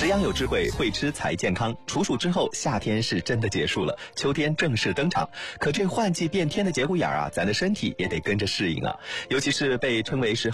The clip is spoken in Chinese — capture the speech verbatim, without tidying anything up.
食养有智慧，会吃才健康。处暑之后，夏天是真的结束了，秋天正式登场。可这换季变天的节骨眼儿啊，咱的身体也得跟着适应啊。尤其是被称为是